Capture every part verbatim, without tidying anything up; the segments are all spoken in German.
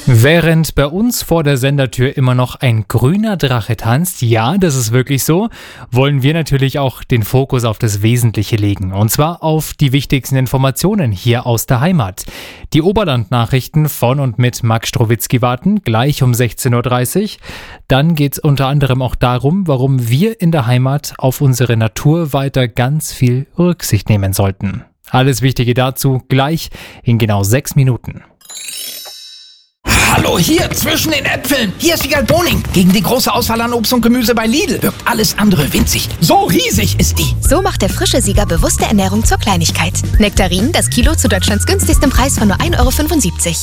Während bei uns vor der Sendertür immer noch ein grüner Drache tanzt, ja, das ist wirklich so, wollen wir natürlich auch den Fokus auf das Wesentliche legen. Und zwar auf die wichtigsten Informationen hier aus der Heimat. Die Oberland-Nachrichten von und mit Max Strowitzki warten, gleich um sechzehn Uhr dreißig. Dann geht es unter anderem auch darum, warum wir in der Heimat auf unsere Natur weiter ganz viel Rücksicht nehmen sollten. Alles Wichtige dazu gleich in genau sechs Minuten. Hallo, hier zwischen den Äpfeln. Hier ist Wiegald Boning. Gegen die große Auswahl an Obst und Gemüse bei Lidl wirkt alles andere winzig. So riesig ist die. So macht der frische Sieger bewusste Ernährung zur Kleinigkeit. Nektarinen, das Kilo zu Deutschlands günstigstem Preis von nur ein Euro fünfundsiebzig.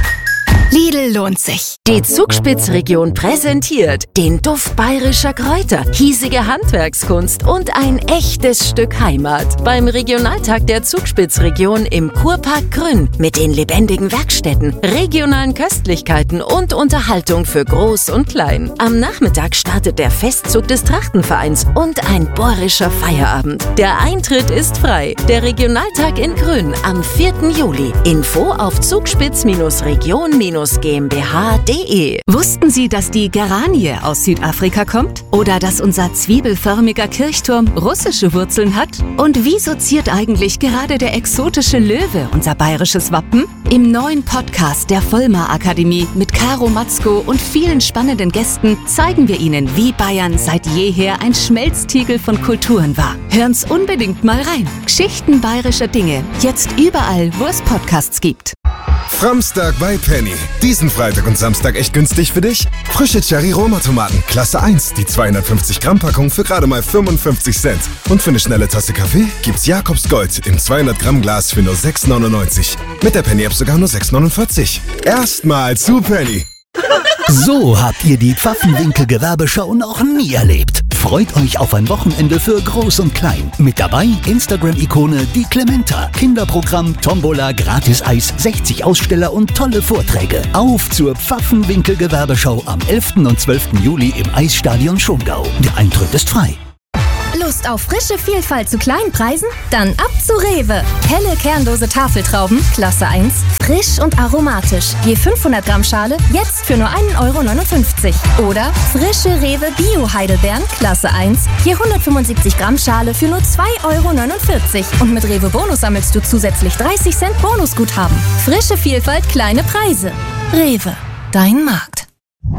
Lidl lohnt sich. Die Zugspitzregion präsentiert den Duft bayerischer Kräuter, hiesige Handwerkskunst und ein echtes Stück Heimat. Beim Regionaltag der Zugspitzregion im Kurpark Grün mit den lebendigen Werkstätten, regionalen Köstlichkeiten und Unterhaltung für Groß und Klein. Am Nachmittag startet der Festzug des Trachtenvereins und ein bohrischer Feierabend. Der Eintritt ist frei. Der Regionaltag in Grün am vierten Juli. Info auf zugspitz-region- GmbH punkt de. Wussten Sie, dass die Geranie aus Südafrika kommt? Oder dass unser zwiebelförmiger Kirchturm russische Wurzeln hat? Und wieso ziert eigentlich gerade der exotische Löwe unser bayerisches Wappen? Im neuen Podcast der Vollmar Akademie mit Caro Matzko und vielen spannenden Gästen zeigen wir Ihnen, wie Bayern seit jeher ein Schmelztiegel von Kulturen war. Hören's unbedingt mal rein. Geschichten bayerischer Dinge. Jetzt überall, wo es Podcasts gibt. Framstag bei Penny. Diesen Freitag und Samstag echt günstig für dich? Frische Cherry-Roma-Tomaten, Klasse eins, die zweihundertfünfzig Gramm Packung für gerade mal fünfundfünfzig Cent. Und für eine schnelle Tasse Kaffee gibt's Jakobs Gold im zweihundert Gramm Glas für nur sechs neunundneunzig. Mit der Penny-App sogar nur sechs neunundvierzig. Erstmal zu Penny. So habt ihr die Pfaffenwinkel-Gewerbeschau noch nie erlebt. Freut euch auf ein Wochenende für Groß und Klein. Mit dabei Instagram-Ikone die Clementa, Kinderprogramm, Tombola, Gratis-Eis, sechzig Aussteller und tolle Vorträge. Auf zur Pfaffenwinkel-Gewerbeschau am elften und zwölften Juli im Eisstadion Schongau. Der Eintritt ist frei. Lust auf frische Vielfalt zu kleinen Preisen? Dann ab zu Rewe. Helle Kerndose Tafeltrauben, Klasse eins, frisch und aromatisch. Je fünfhundert Gramm Schale, jetzt für nur ein Euro neunundfünfzig. Oder frische Rewe Bio-Heidelbeeren, Klasse eins, je hundertfünfundsiebzig Gramm Schale für nur zwei Euro neunundvierzig. Und mit Rewe Bonus sammelst du zusätzlich dreißig Cent Bonusguthaben. Frische Vielfalt, kleine Preise. Rewe, dein Markt.